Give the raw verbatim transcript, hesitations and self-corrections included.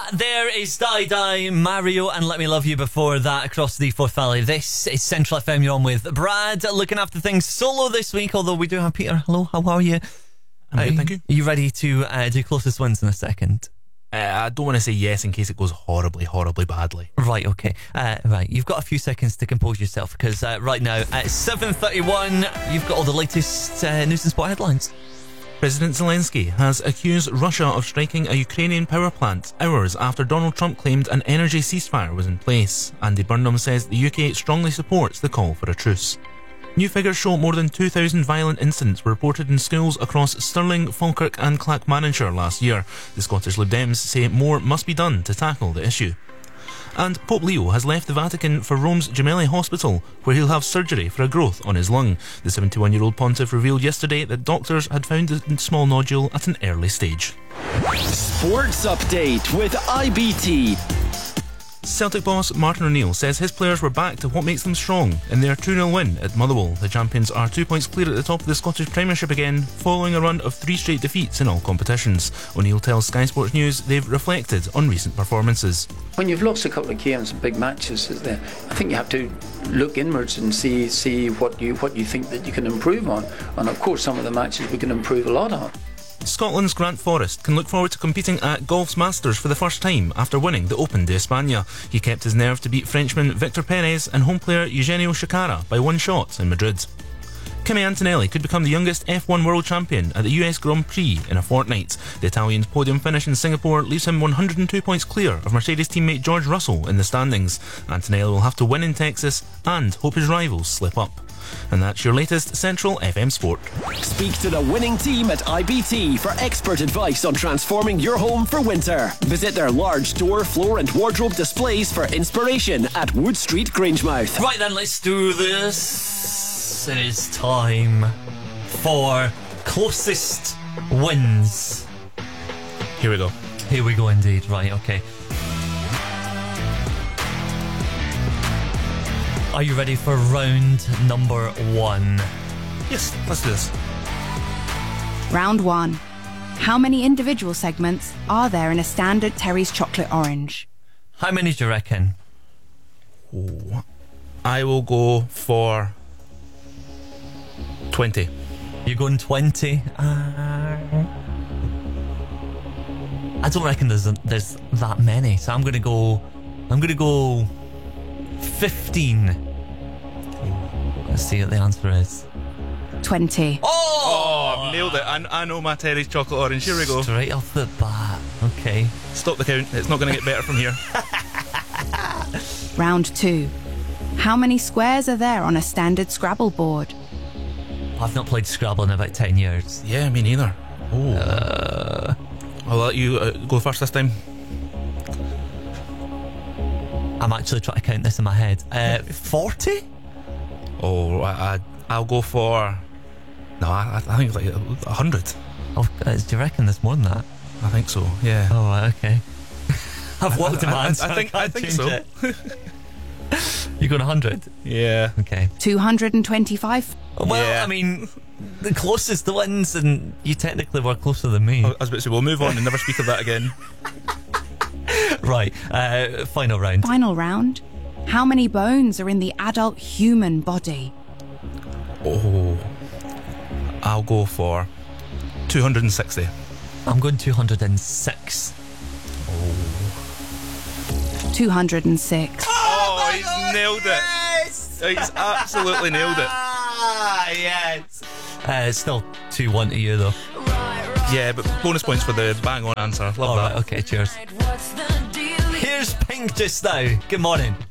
That there is Die Die, Mario and Let Me Love You before that across the Forth Valley. This is Central F M. You're on with Brad, looking after things solo this week, although we do have Peter. Hello, how are you? I'm good, thank you. Are you ready to uh, do closest wins in a second? Uh, I don't want to say yes in case it goes horribly, horribly badly. Right, okay. Uh, right, you've got a few seconds to compose yourself because uh, right now at seven thirty-one, you've got all the latest uh, news and sport headlines. President Zelensky has accused Russia of striking a Ukrainian power plant hours after Donald Trump claimed an energy ceasefire was in place. Andy Burnham says the U K strongly supports the call for a truce. New figures show more than two thousand violent incidents were reported in schools across Stirling, Falkirk and Clackmannanshire last year. The Scottish Lib Dems say more must be done to tackle the issue. And Pope Leo has left the Vatican for Rome's Gemelli Hospital, where he'll have surgery for a growth on his lung. The seventy-one-year-old pontiff revealed yesterday that doctors had found the small nodule at an early stage. Sports Update with I B T. Celtic boss Martin O'Neill says his players were back to what makes them strong in their two nil win at Motherwell. The champions are two points clear at the top of the Scottish Premiership again, following a run of three straight defeats in all competitions. O'Neill tells Sky Sports News they've reflected on recent performances. When you've lost a couple of games and big matches, I think you have to look inwards and see see what you what you think that you can improve on. And of course, some of the matches we can improve a lot on. Scotland's Grant Forrest can look forward to competing at Golf's Masters for the first time after winning the Open d'España. He kept his nerve to beat Frenchman Victor Perez and home player Eugenio Chacarra by one shot in Madrid. Kimi Antonelli could become the youngest F one world champion at the U S Grand Prix in a fortnight. The Italian's podium finish in Singapore leaves him one hundred two points clear of Mercedes teammate George Russell in the standings. Antonelli will have to win in Texas and hope his rivals slip up. And that's your latest Central F M Sport. Speak to the winning team at I B T for expert advice on transforming your home for winter. Visit their large door, floor and wardrobe displays for inspiration at Wood Street, Grangemouth. Right then, let's do this. It is time for closest wins. Here we go. Here we go indeed. Right, okay. Are you ready for round number one? Yes, let's do this. Round one. How many individual segments are there in a standard Terry's chocolate orange? How many do you reckon? Oh, I will go for twenty. You're going twenty? Uh, I don't reckon there's there's that many, so I'm going to go. I'm going to go fifteen. Let's see what the answer is. twenty. Oh! Oh, I've nailed it. I, I know my Terry's chocolate orange. Here we go. Straight off the bat. Okay. Stop the count. It's not going to get better from here. Round two. How many squares are there on a standard Scrabble board? I've not played Scrabble in about ten years. Yeah, me neither. Oh. Uh, I'll let you uh, go first this time. I'm actually trying to count this in my head. Uh, forty? Oh, I, I, I'll go for... No, I, I think it's like one hundred. Oh, uh, do you reckon there's more than that? I think so, yeah. Oh, right, okay. I've locked in my I, I, answer. I think, I, I think change so. It. You're going one hundred? Yeah. Okay. two hundred twenty-five. Well, Yeah. I mean, the closest to wins, and you technically were closer than me. I was about to say, we'll move on and never speak of that again. Right, uh, final round. Final round. How many bones are in the adult human body? Oh, I'll go for two hundred sixty. I'm going two hundred six. two hundred six. Oh, he's nailed it. He's absolutely nailed it. Ah, yes. Uh, it's still two one to you, though. Yeah, but bonus points for the bang on answer. Love All that. right, okay, cheers. Here's Pink just now. Good morning.